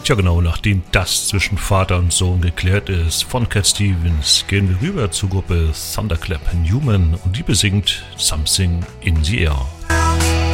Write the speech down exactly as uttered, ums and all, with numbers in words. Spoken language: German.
Ja genau, nachdem das zwischen Vater und Sohn geklärt ist, von Cat Stevens gehen wir rüber zur Gruppe Thunderclap Newman und die besingt Something in the Air.